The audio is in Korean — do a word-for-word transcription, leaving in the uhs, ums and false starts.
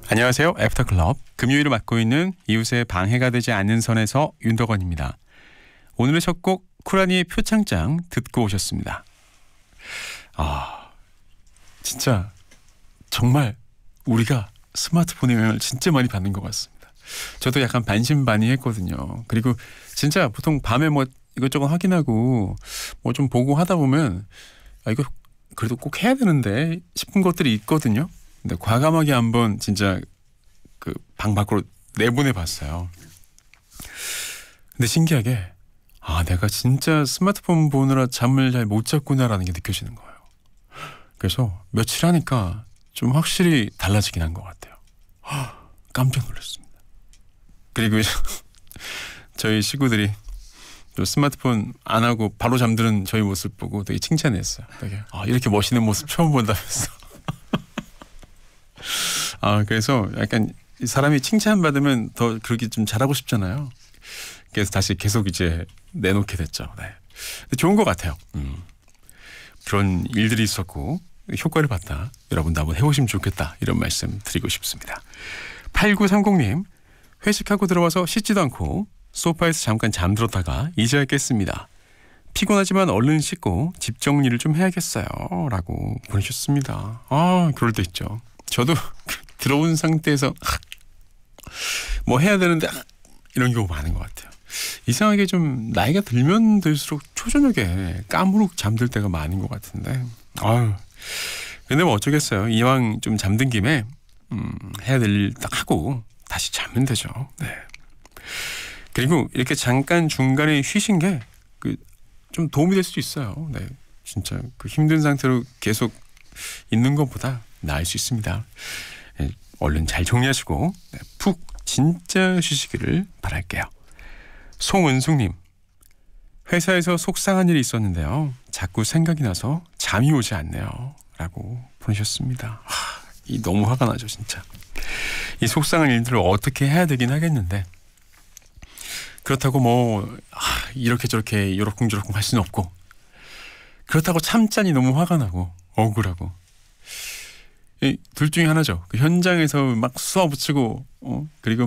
안녕하세요. 애프터클럽 금요일을 맡고 있는 이웃의 방해가 되지 않는 선에서 윤덕원입니다. 오늘의 첫 곡 쿠라니의 표창장 듣고 오셨습니다. 아, 진짜 정말 우리가 스마트폰의 영향을 진짜 많이 받는 것 같습니다. 저도 약간 반신반의했거든요. 그리고 진짜 보통 밤에 뭐 이것저것 확인하고 뭐 좀 보고 하다 보면 아, 이거 그래도 꼭 해야 되는데 싶은 것들이 있거든요. 근데 과감하게 한번 진짜 그 방 밖으로 내보내 봤어요. 근데 신기하게 아, 내가 진짜 스마트폰 보느라 잠을 잘 못 잤구나라는 게 느껴지는 거예요. 그래서 며칠 하니까 좀 확실히 달라지긴 한 것 같아요. 깜짝 놀랐습니다. 그리고 저희 식구들이 또 스마트폰 안 하고 바로 잠드는 저희 모습 보고 되게 칭찬했어요. 되게 아, 이렇게 멋있는 모습 처음 본다면서. 아, 그래서 약간 사람이 칭찬받으면 더 그렇게 좀 잘하고 싶잖아요. 그래서 다시 계속 이제 내놓게 됐죠. 네. 근데 좋은 것 같아요. 음. 그런 일들이 있었고 효과를 봤다. 여러분도 한번 해보시면 좋겠다. 이런 말씀 드리고 싶습니다. 팔구삼공님 회식하고 들어와서 씻지도 않고 소파에서 잠깐 잠들었다가 이제야 깼습니다. 피곤하지만 얼른 씻고 집 정리를 좀 해야겠어요. 라고 보내셨습니다. 아, 그럴 때 있죠. 저도 들어온 상태에서 뭐 해야 되는데 이런 경우 많은 것 같아요. 이상하게 좀 나이가 들면 들수록 초저녁에 까무룩 잠들 때가 많은 것 같은데 아유, 근데 뭐 어쩌겠어요. 이왕 좀 잠든 김에 음, 해야 될 일 딱 하고 다시 자면 되죠. 네. 그리고 이렇게 잠깐 중간에 쉬신 게 그 좀 도움이 될 수도 있어요. 네, 진짜 그 힘든 상태로 계속 있는 것보다 나을 수 있습니다. 네, 얼른 잘 정리하시고 네, 푹 진짜 쉬시기를 바랄게요. 송은숙님, 회사에서 속상한 일이 있었는데요. 자꾸 생각이 나서 잠이 오지 않네요. 라고 보내셨습니다. 하, 이 너무 화가 나죠, 진짜. 이 속상한 일들을 어떻게 해야 되긴 하겠는데 그렇다고 뭐 아, 이렇게 저렇게 요렇쿵저렇쿵 할 수는 없고 그렇다고 참자니 너무 화가 나고 억울하고 이 둘 중에 하나죠. 그 현장에서 막 쏘아붙이고 어, 그리고